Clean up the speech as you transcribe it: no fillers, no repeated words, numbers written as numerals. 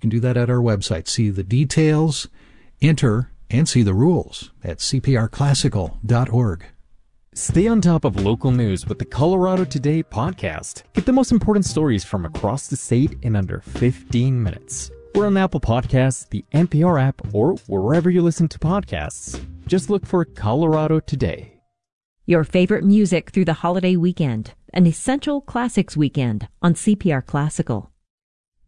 can do that at our website. See the details, enter, and see the rules at cprclassical.org. Stay on top of local news with the Colorado Today podcast. Get the most important stories from across the state in under 15 minutes. We're on Apple Podcasts, the NPR app, or wherever you listen to podcasts. Just look for Colorado Today. Your favorite music through the holiday weekend. An Essential Classics weekend on CPR Classical.